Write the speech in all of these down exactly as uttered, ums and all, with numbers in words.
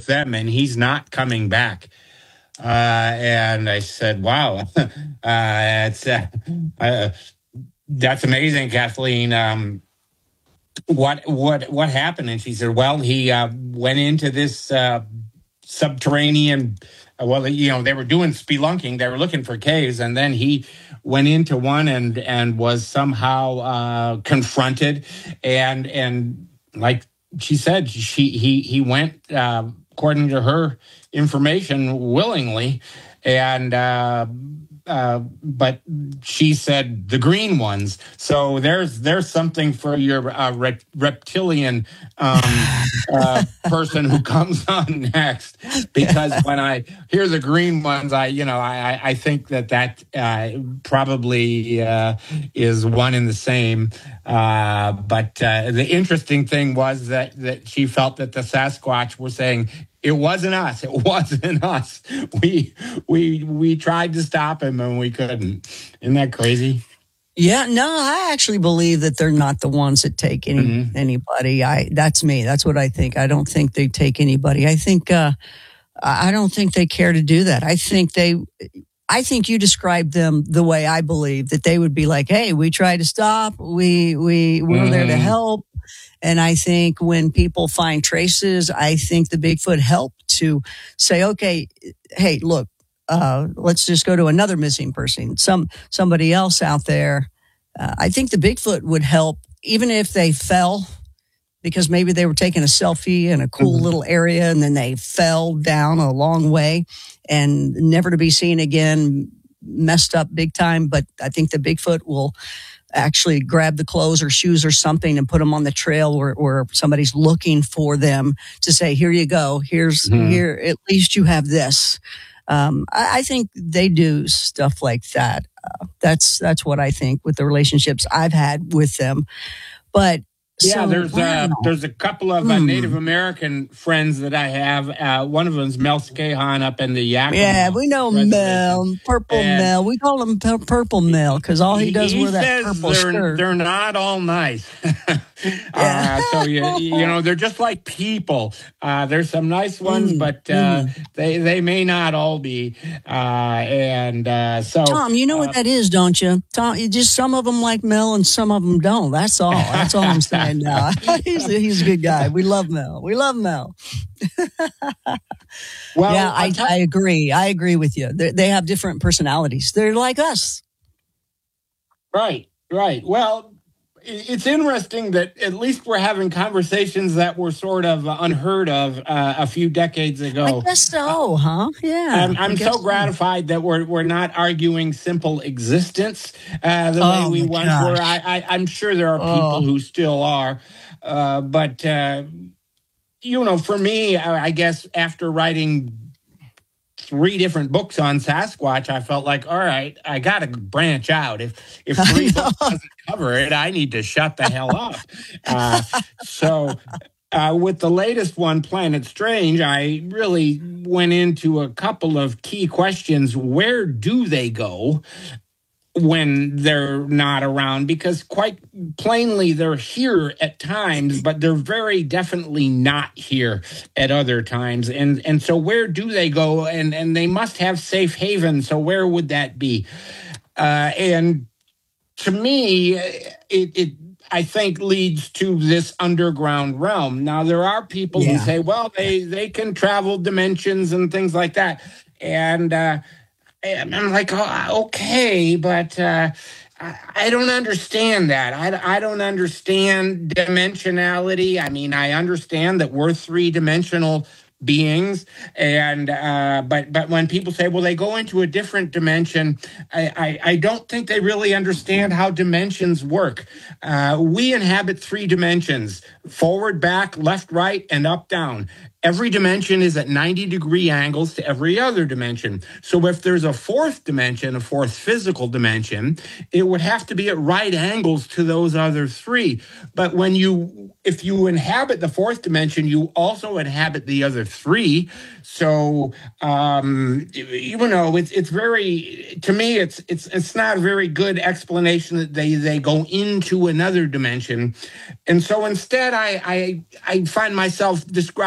with them, and he's not coming back. Uh, and I said, wow, uh, it's, uh, uh, that's amazing, Kathleen. Um, what, what, what happened? And she said, well, he uh, went into this uh, subterranean, uh, well, you know, they were doing spelunking. They were looking for caves. And then he went into one and, and was somehow uh, confronted. And, and like she said, she, he, he went, uh, according to her information, willingly. And, uh, uh, but she said the green ones. So there's there's something for your uh, rep- reptilian um, uh, person who comes on next. Because when I hear the green ones, I you know I I think that that uh, probably uh, is one and the same. Uh, but uh, the interesting thing was that that she felt that the Sasquatch were saying, it wasn't us. It wasn't us. We we we tried to stop him and we couldn't. Isn't that crazy? Yeah, no, I actually believe that they're not the ones that take any mm-hmm. anybody. I that's me. That's what I think. I don't think they take anybody. I think uh, I don't think they care to do that. I think they. I think you described them the way I believe, that they would be like, "Hey, we tried to stop. We we we're mm-hmm. there to help." And I think when people find traces, I think the Bigfoot help to say, okay, hey, look, uh, let's just go to another missing person, some somebody else out there. Uh, I think the Bigfoot would help, even if they fell, because maybe they were taking a selfie in a cool mm-hmm. little area and then they fell down a long way and never to be seen again, messed up big time. But I think the Bigfoot will actually grab the clothes or shoes or something and put them on the trail where, where somebody's looking for them to say, here you go. Here's mm-hmm. here. At least you have this. Um, I, I think they do stuff like that. Uh, that's, that's what I think with the relationships I've had with them. But yeah, so, there's wow. uh, there's a couple of uh, hmm. Native American friends that I have. Uh, one of them is Mel Scahan up in the Yakima. Yeah, we know Mel, Purple and Mel. We call him P- Purple Mel because all he, he does with that purple they're, skirt. They're not all nice. Yeah. uh, so you you know they're just like people. Uh, there's some nice ones, mm, but uh, mm. they they may not all be. Uh, and uh, so Tom, you know uh, what that is, don't you? Tom, you just some of them like Mel and some of them don't. That's all. That's all I'm saying. Now he's a, he's a good guy. We love Mel. We love Mel. Well, yeah, I, I agree. I agree with you. They're, they have different personalities. They're like us. Right. Right. Well, it's interesting that at least we're having conversations that were sort of unheard of uh, a few decades ago. I guess so, huh? Yeah. I'm, I'm so gratified so. that we're we're not arguing simple existence uh, the oh way we once gosh. were. I, I, I'm sure there are people oh. who still are, uh, but uh, you know, for me, I, I guess after writing three different books on Sasquatch, I felt like, all right, I got to branch out. If if three books doesn't cover it, I need to shut the hell up. Uh, so uh, with the latest one, Planet Strange, I really went into a couple of key questions. Where do they go when they're not around? Because quite plainly, they're here at times, but they're very definitely not here at other times. And and so where do they go? And, and they must have safe haven. So where would that be? Uh, and to me, it, it I think leads to this underground realm. Now, there are people yeah. who say, well, they, they can travel dimensions and things like that. And uh And I'm like, oh, okay, but uh, I, I don't understand that. I, I don't understand dimensionality. I mean, I understand that we're three-dimensional beings, and uh, but but when people say, well, they go into a different dimension, I, I, I don't think they really understand how dimensions work. Uh, we inhabit three dimensions: forward, back, left, right, and up, down. Every dimension is at ninety degree angles to every other dimension. So if there's a fourth dimension, a fourth physical dimension, it would have to be at right angles to those other three. But when you, if you inhabit the fourth dimension, you also inhabit the other three. So, um, you know, it's it's very, to me, it's it's it's not a very good explanation that they, they go into another dimension. And so instead, I I, I find myself describing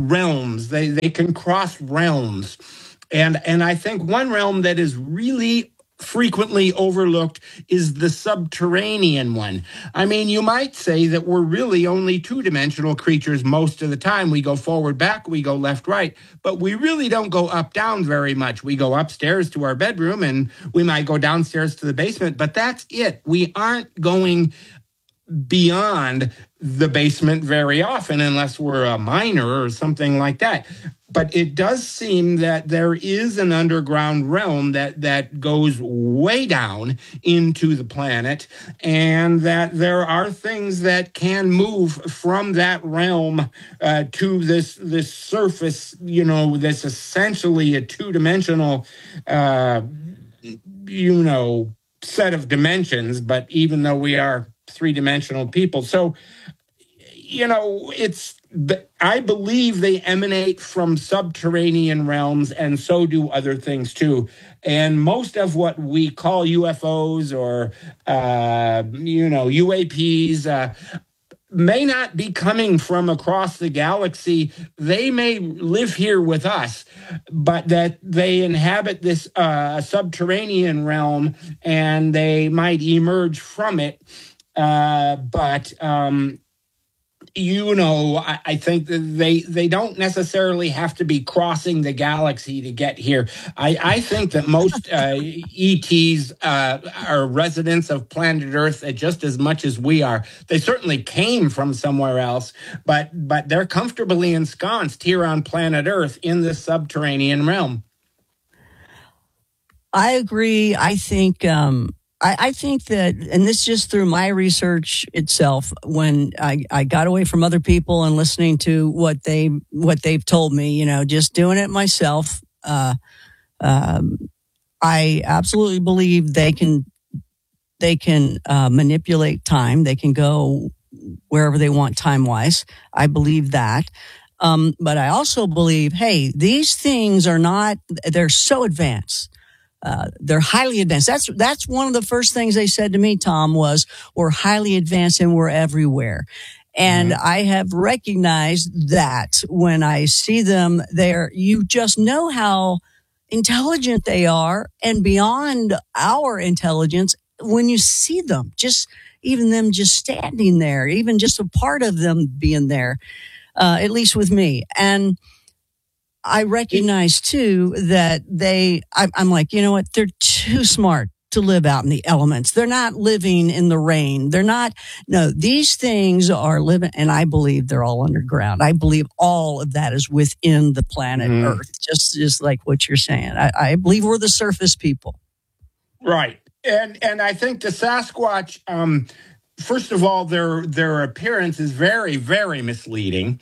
realms. They they can cross realms. And and I think one realm that is really frequently overlooked is the subterranean one. I mean, you might say that we're really only two-dimensional creatures most of the time. We go forward, back, we go left, right, but we really don't go up, down very much. We go upstairs to our bedroom and we might go downstairs to the basement, but that's it. We aren't going beyond the basement very often unless we're a miner or something like that. But it does seem that there is an underground realm that, that goes way down into the planet, and that there are things that can move from that realm uh, to this this surface, you know, that's essentially a two-dimensional, uh, you know, set of dimensions, but even though we are three-dimensional people. So, you know, it's, I believe they emanate from subterranean realms, and so do other things too. And most of what we call U F Os or, uh, you know, U A Ps, uh, may not be coming from across the galaxy. They may live here with us, but that they inhabit this uh, subterranean realm, and they might emerge from it. Uh, but, um, you know, I, I think that they they don't necessarily have to be crossing the galaxy to get here. I, I think that most uh, E Ts uh, are residents of planet Earth just as much as we are. They certainly came from somewhere else, but but they're comfortably ensconced here on planet Earth in this subterranean realm. I agree. I think um, I, I think that, and this just through my research itself, when I, I got away from other people and listening to what they what they've told me, you know, just doing it myself. Uh, um, I absolutely believe they can they can uh, manipulate time. They can go wherever they want time wise. I believe that. Um, but I also believe, hey, these things are not, they're so advanced. Uh, they're highly advanced. That's, that's one of the first things they said to me, Tom, was we're highly advanced and we're everywhere. And mm-hmm. I have recognized that when I see them there, you just know how intelligent they are and beyond our intelligence when you see them, just even them just standing there, even just a part of them being there, uh, at least with me. And I recognize too that they, I, I'm like, you know what? They're too smart to live out in the elements. They're not living in the rain. They're not, no, these things are living, and I believe they're all underground. I believe all of that is within the planet mm. Earth, just, just like what you're saying. I, I believe we're the surface people. Right. And, and I think the Sasquatch, um, first of all, their, their appearance is very, very misleading.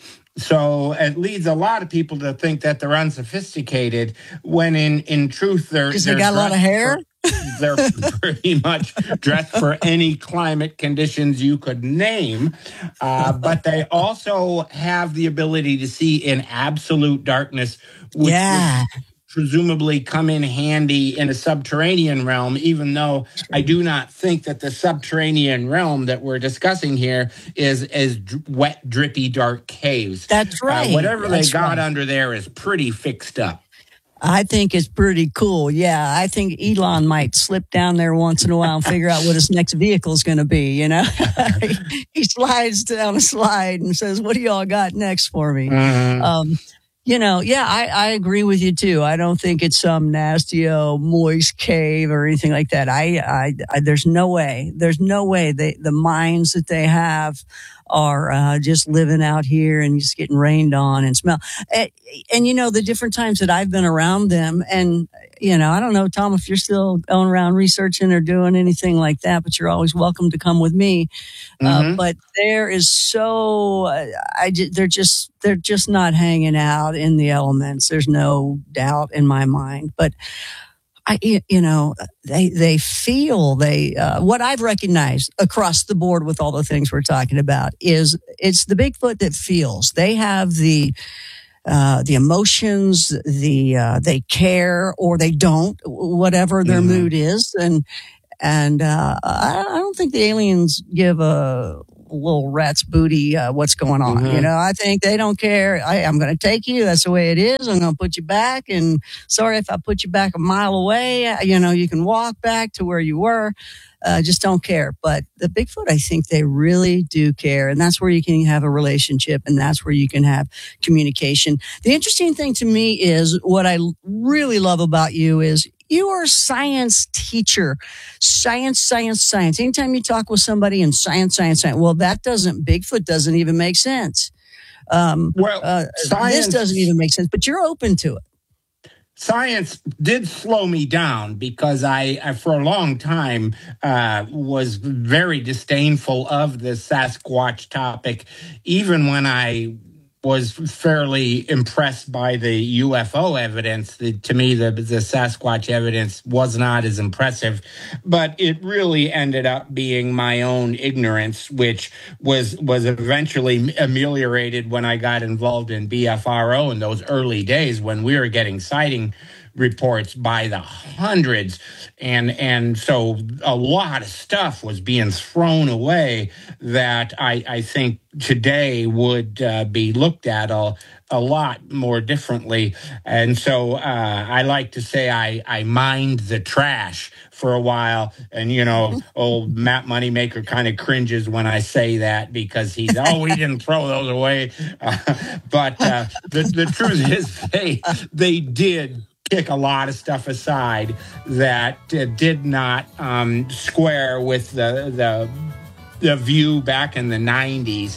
So it leads a lot of people to think that they're unsophisticated when in, in truth they're... Because they got a lot of hair? For, they're pretty much dressed for any climate conditions you could name. Uh, but they also have the ability to see in absolute darkness, which yeah. would presumably come in handy in a subterranean realm, even though I do not think that the subterranean realm that we're discussing here is as d- wet, drippy, dark caves. That's right. Uh, whatever That's they got right. under there is pretty fixed up. I think it's pretty cool. Yeah, I think Elon might slip down there once in a while and figure out what his next vehicle is going to be, you know? he, he slides down a slide and says, what do y'all got next for me? Mm-hmm. Um, You know, yeah, I, I agree with you too. I don't think it's some nasty, oh, moist cave or anything like that. I, I, I there's no way. There's no way they, the minds that they have are uh, just living out here and just getting rained on and smell. And, and, you know, the different times that I've been around them, and, you know, I don't know, Tom, if you're still going around researching or doing anything like that, but you're always welcome to come with me. Mm-hmm. Uh, but there is so, uh, I, they're just, they're just not hanging out in the elements. There's no doubt in my mind. But I, you know, they, they feel they, uh, what I've recognized across the board with all the things we're talking about is it's the Bigfoot that feels. They have the, uh, the emotions, the, uh, they care or they don't, whatever their mm-hmm. mood is. And, and, uh, I, I don't think the aliens give a little rat's booty. Uh, what's going on? Mm-hmm. You know, I think they don't care. I, I'm going to take you. That's the way it is. I'm going to put you back. And sorry if I put you back a mile away. You know, you can walk back to where you were. Uh, just don't care. But the Bigfoot, I think they really do care. And that's where you can have a relationship, and that's where you can have communication. The interesting thing to me is what I really love about you is you are a science teacher. Science, science, science. Anytime you talk with somebody in science, science, science, well, that doesn't, Bigfoot doesn't even make sense. Um, well, uh, science, this doesn't even make sense, but you're open to it. Science did slow me down because I, I for a long time, uh, was very disdainful of the Sasquatch topic, even when I was fairly impressed by the U F O evidence. The, to me, the, the Sasquatch evidence was not as impressive, but it really ended up being my own ignorance, which was was eventually ameliorated when I got involved in B F R O in those early days when we were getting sighting reports by the hundreds. And and so a lot of stuff was being thrown away that I, I think today would uh, be looked at a, a lot more differently. And so uh, I like to say I, I mined the trash for a while. And, you know, old Matt Moneymaker kind of cringes when I say that because he's, oh, we didn't throw those away. Uh, but uh, the, the truth is they they did kick a lot of stuff aside that uh, did not um, square with the, the the view back in the nineties.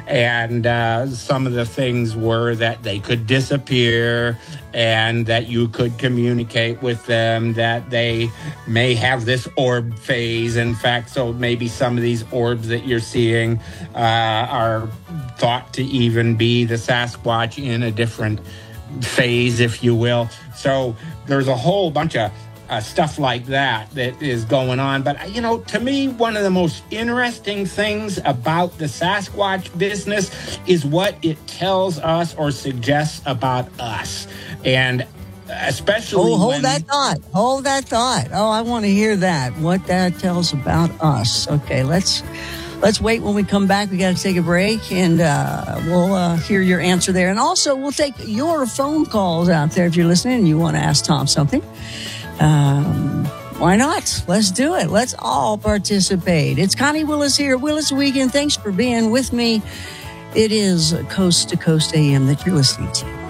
And uh, some of the things were that they could disappear and that you could communicate with them, that they may have this orb phase. In fact, so maybe some of these orbs that you're seeing uh, are thought to even be the Sasquatch in a different phase, if you will. So there's a whole bunch of uh, stuff like that that is going on. But, you know, to me, one of the most interesting things about the Sasquatch business is what it tells us or suggests about us. And especially oh, hold when, that thought. Hold that thought. Oh, I want to hear that. What that tells about us. Okay, let's... Let's wait. When we come back, we got to take a break, and uh, we'll uh, hear your answer there. And also, we'll take your phone calls out there if you're listening and you want to ask Tom something. Um, why not? Let's do it. Let's all participate. It's Connie Willis here, Willis Weekend. Thanks for being with me. It is Coast to Coast A M that you're listening to.